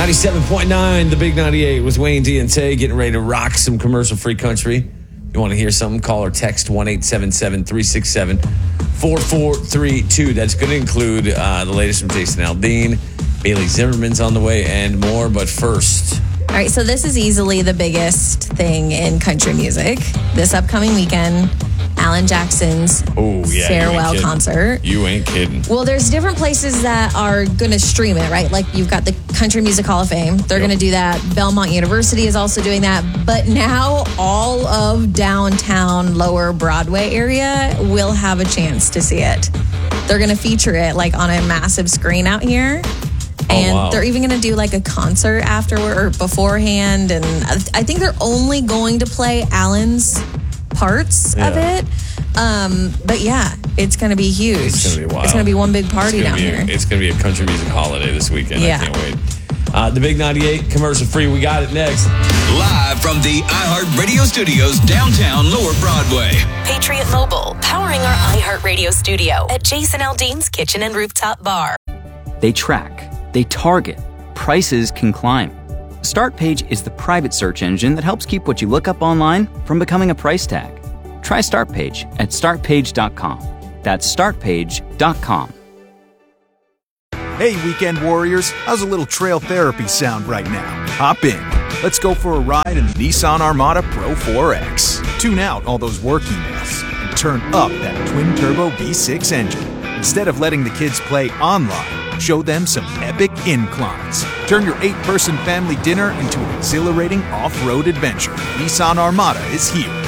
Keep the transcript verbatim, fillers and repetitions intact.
ninety-seven point nine, the Big ninety-eight with Wayne D and Tay getting ready to rock some commercial-free country. You want to hear something? Call or text one eight seven seven, three six seven, four four three two. That's going to include uh, the latest from Jason Aldean. Bailey Zimmerman's on the way and more. But first... All right, so this is easily the biggest thing in country music. This upcoming weekend, Alan Jackson's oh, yeah, farewell you concert. You ain't kidding. Well, there's different places that are going to stream it, right? Like you've got the Country Music Hall of Fame. They're yep. going to do that. Belmont University is also doing that. But now all of downtown Lower Broadway area will have a chance to see it. They're going to feature it like on a massive screen out here. And oh, wow. they're even going to do like a concert afterward or beforehand. And I think they're only going to play Alan's parts yeah. of it. Um, but yeah, it's going to be huge. It's going to be wild. It's going to be one big party down be, here. It's going to be a country music holiday this weekend. Yeah. I can't wait. Uh, the Big ninety-eight, commercial free. We got it next. Live from the iHeartRadio studios downtown Lower Broadway. Patriot Mobile, powering our iHeartRadio studio at Jason Aldean's Kitchen and Rooftop Bar. They track. They target. Prices can climb. StartPage is the private search engine that helps keep what you look up online from becoming a price tag. Try StartPage at start page dot com. That's start page dot com. Hey, weekend warriors. How's a little trail therapy sound right now? Hop in. Let's go for a ride in the Nissan Armada Pro four X. Tune out all those work emails and turn up that twin-turbo V six engine. Instead of letting the kids play online, show them some epic inclines. Turn your eight-person family dinner into an exhilarating off-road adventure. Nissan Armada is here.